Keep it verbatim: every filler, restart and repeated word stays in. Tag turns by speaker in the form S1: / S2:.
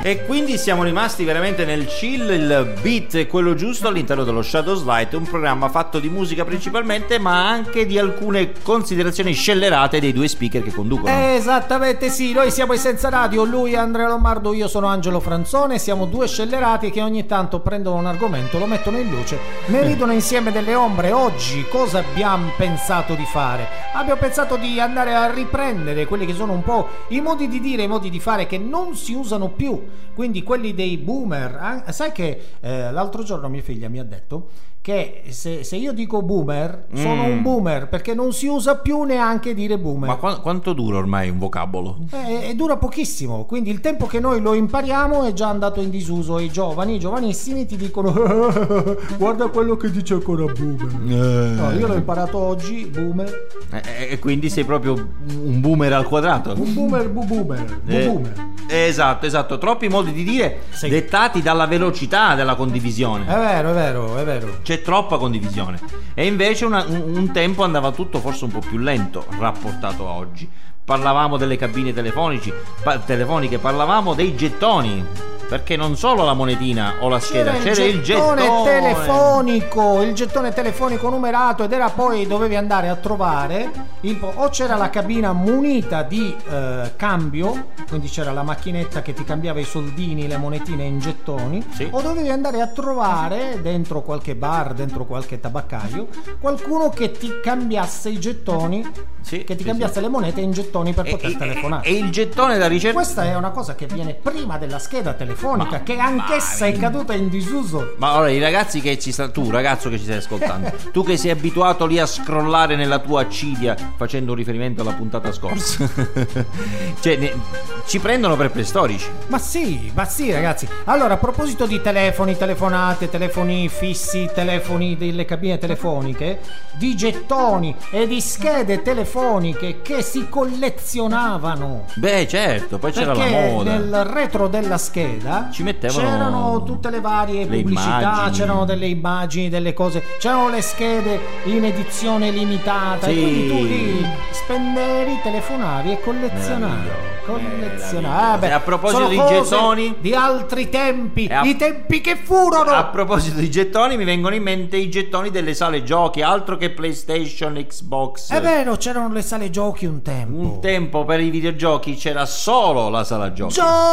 S1: E quindi siamo rimasti veramente nel chill, il beat è quello giusto all'interno dello Shadows Light, un programma fatto di musica principalmente, ma anche di alcune considerazioni scellerate dei due speaker che conducono.
S2: Esattamente sì, noi siamo i Senza Radio, lui è Andrea Lombardo, io sono Angelo Franzone, siamo due scellerati che ogni tanto prendono un argomento, lo mettono in luce, ne ridono insieme delle ombre. Oggi cosa abbiamo pensato di fare? Abbiamo pensato di andare a riprendere quelli che sono un po' i modi di dire, i modi di fare che non si usano più, quindi quelli dei boomer. Sai che eh, l'altro giorno mia figlia mi ha detto che se, se io dico boomer sono mm. un boomer, perché non si usa più neanche dire boomer.
S1: Ma qu- quanto dura ormai un vocabolo?
S2: Eh, eh, dura pochissimo, quindi il tempo che noi lo impariamo è già andato in disuso. I giovani, i giovanissimi ti dicono guarda quello che dice ancora boomer. Eh. No, io l'ho imparato oggi, boomer.
S1: E eh, eh, quindi sei proprio un boomer al quadrato.
S2: Un boomer bu boomer, bu
S1: eh,
S2: boomer.
S1: Esatto, esatto, troppi modi di dire sì. dettati dalla velocità della condivisione.
S2: È vero, è vero, è vero.
S1: C'è troppa condivisione e invece una, un, un tempo andava tutto forse un po' più lento rapportato a oggi. Parlavamo delle cabine telefonici, pa- telefoniche, parlavamo dei gettoni, perché non solo la monetina o la scheda, c'era, c'era il gettone,
S2: il gettone telefonico, il gettone telefonico numerato, ed era poi dovevi andare a trovare il, o c'era la cabina munita di eh, cambio, quindi c'era la macchinetta che ti cambiava i soldini, le monetine in gettoni, sì. o dovevi andare a trovare dentro qualche bar, dentro qualche tabaccaio, qualcuno che ti cambiasse i gettoni, sì, che ti sì, cambiasse sì. le monete in gettoni per poter
S1: e,
S2: telefonare.
S1: E il gettone da ricerca.
S2: Questa è una cosa che viene prima della scheda telefonica, ma, che anch'essa
S1: ma,
S2: è caduta in disuso.
S1: Ma ora i ragazzi che ci sta, tu ragazzo che ci stai ascoltando, tu che sei abituato lì a scrollare nella tua accidia facendo un riferimento alla puntata scorsa, cioè ne, ci prendono per preistorici.
S2: Ma sì, ma sì ragazzi. Allora, a proposito di telefoni, telefonate, telefoni fissi, telefoni delle cabine telefoniche, di gettoni e di schede telefoniche che si collezionavano.
S1: Beh certo, poi c'era la moda.
S2: Nel retro della scheda
S1: ci mettevano,
S2: c'erano tutte le varie le pubblicità, immagini. C'erano delle immagini, delle cose, c'erano le schede in edizione limitata, sì. e quindi tu lì spendevi, telefonavi e collezionavi. Collezionavi. Ah, beh,
S1: e a proposito di gettoni,
S2: di altri tempi,
S1: a...
S2: i tempi che furono.
S1: A proposito di gettoni, mi vengono in mente i gettoni delle sale giochi, altro che PlayStation, Xbox.
S2: È vero, c'erano le sale giochi un tempo.
S1: Un tempo per i videogiochi c'era solo la sala giochi.
S2: Gio-